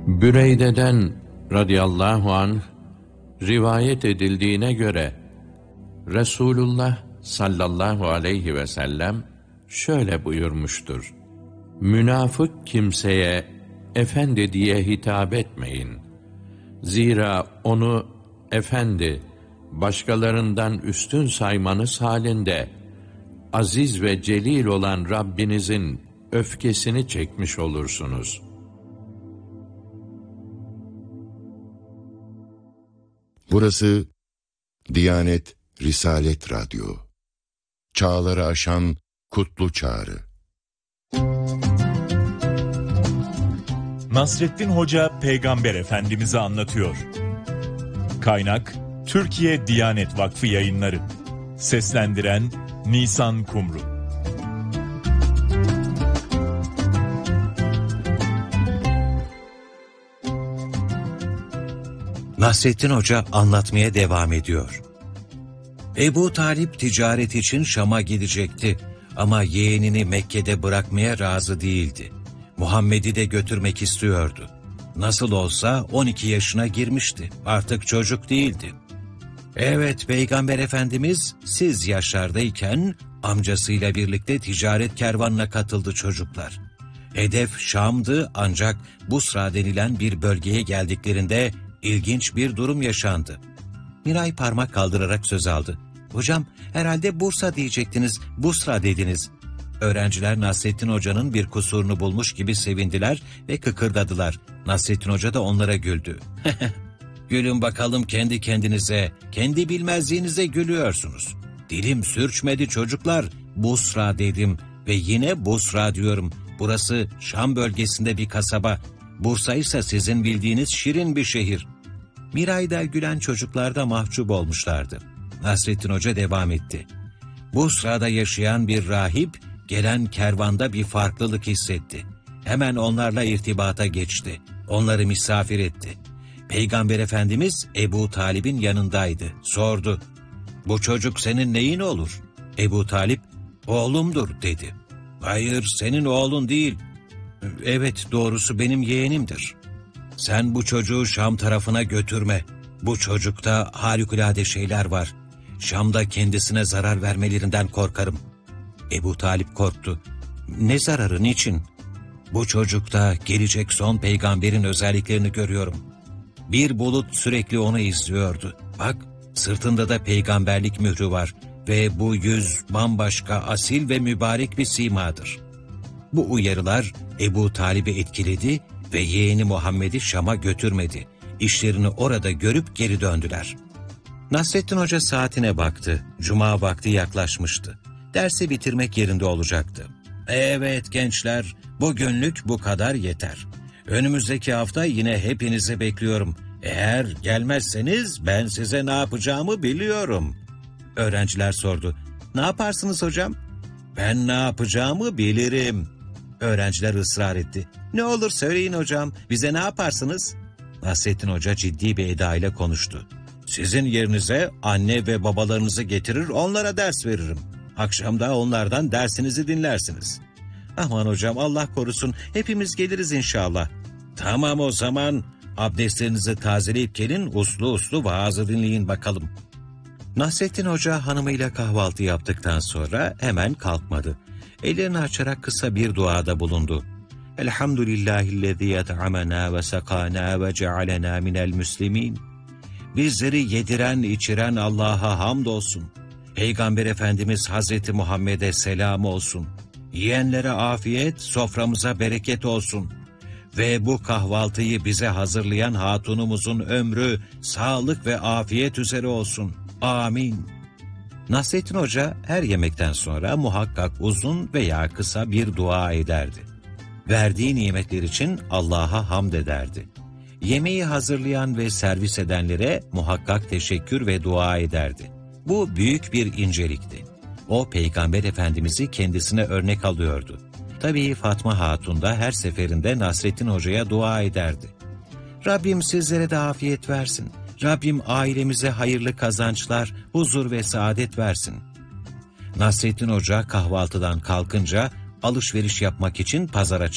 Büreyde'den radıyallahu anh rivayet edildiğine göre Resulullah sallallahu aleyhi ve sellem şöyle buyurmuştur: Münafık kimseye efendi diye hitap etmeyin. Zira onu efendi, başkalarından üstün saymanız halinde aziz ve celil olan Rabbinizin öfkesini çekmiş olursunuz. Burası Diyanet Risalet Radyo. Çağları aşan kutlu çağrı. Nasrettin Hoca Peygamber Efendimiz'i anlatıyor. Kaynak Türkiye Diyanet Vakfı Yayınları. Seslendiren Nisan Kumru. Nasrettin Hoca anlatmaya devam ediyor. Ebu Talip ticaret için Şam'a gidecekti ama yeğenini Mekke'de bırakmaya razı değildi. Muhammed'i de götürmek istiyordu. Nasıl olsa 12 yaşına girmişti, artık çocuk değildi. Evet, Peygamber Efendimiz siz yaşlardayken amcasıyla birlikte ticaret kervanına katıldı çocuklar. Hedef Şam'dı ancak Busra denilen bir bölgeye geldiklerinde İlginç bir durum yaşandı. Miray parmak kaldırarak söz aldı. Hocam, herhalde Bursa diyecektiniz, Busra dediniz. Öğrenciler Nasrettin Hoca'nın bir kusurunu bulmuş gibi sevindiler ve kıkırdadılar. Nasrettin Hoca da onlara güldü. Gülün bakalım kendi kendinize, kendi bilmezliğinize gülüyorsunuz. Dilim sürçmedi çocuklar, Busra dedim ve yine Busra diyorum. Burası Şam bölgesinde bir kasaba. Bursa ise sizin bildiğiniz şirin bir şehir. Miray'da gülen çocuklar da mahcup olmuşlardı. Nasrettin Hoca devam etti. Busra'da yaşayan bir rahip gelen kervanda bir farklılık hissetti. Hemen onlarla irtibata geçti. Onları misafir etti. Peygamber Efendimiz Ebu Talib'in yanındaydı. Sordu. Bu çocuk senin neyin olur? Ebu Talip, oğlumdur dedi. Hayır, senin oğlun değil. Evet, doğrusu benim yeğenimdir. Sen bu çocuğu Şam tarafına götürme. Bu çocukta harikulade şeyler var. Şam'da kendisine zarar vermelerinden korkarım. Ebu Talip korktu. Ne zararı, niçin? Bu çocukta gelecek son peygamberin özelliklerini görüyorum. Bir bulut sürekli onu izliyordu. Bak, sırtında da peygamberlik mührü var ve bu yüz bambaşka asil ve mübarek bir simadır. Bu uyarılar Ebu Talib'i etkiledi ve yeğeni Muhammed'i Şam'a götürmedi. İşlerini orada görüp geri döndüler. Nasrettin Hoca saatine baktı. Cuma vakti yaklaşmıştı. Dersi bitirmek yerinde olacaktı. Evet gençler, bugünlük bu kadar yeter. Önümüzdeki hafta yine hepinizi bekliyorum. Eğer gelmezseniz ben size ne yapacağımı biliyorum. Öğrenciler sordu. Ne yaparsınız hocam? Ben ne yapacağımı bilirim. Öğrenciler ısrar etti. Ne olur söyleyin hocam, bize ne yaparsınız? Nasrettin Hoca ciddi bir edayla konuştu. Sizin yerinize anne ve babalarınızı getirir, onlara ders veririm. Akşam da onlardan dersinizi dinlersiniz. Aman hocam, Allah korusun, hepimiz geliriz inşallah. Tamam, o zaman abdestlerinizi tazeleyip gelin, uslu uslu vaazı dinleyin bakalım. Nasrettin Hoca hanımıyla kahvaltı yaptıktan sonra hemen kalkmadı. Ellerini açarak kısa bir duada bulundu. Elhamdülillahillezî yet'amena ve sakana ve cealena minel müslimin. Bizleri yediren, içiren Allah'a hamdolsun. Peygamber Efendimiz Hazreti Muhammed'e selam olsun. Yiyenlere afiyet, soframıza bereket olsun. Ve bu kahvaltıyı bize hazırlayan hatunumuzun ömrü, sağlık ve afiyet üzere olsun. Amin. Nasrettin Hoca her yemekten sonra muhakkak uzun veya kısa bir dua ederdi. Verdiği nimetler için Allah'a hamd ederdi. Yemeği hazırlayan ve servis edenlere muhakkak teşekkür ve dua ederdi. Bu büyük bir incelikti. O Peygamber Efendimiz'i kendisine örnek alıyordu. Tabii Fatma Hatun da her seferinde Nasrettin Hoca'ya dua ederdi. Rabbim sizlere de afiyet versin. Rabbim ailemize hayırlı kazançlar, huzur ve saadet versin. Nasrettin Hoca kahvaltıdan kalkınca alışveriş yapmak için pazara çıktı.